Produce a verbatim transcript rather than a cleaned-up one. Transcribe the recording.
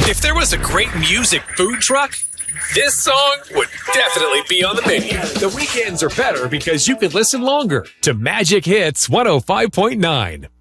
If there was a great music food truck, this song would definitely be on the menu. The weekends are better because you can listen longer to Magic Hits one oh five point nine.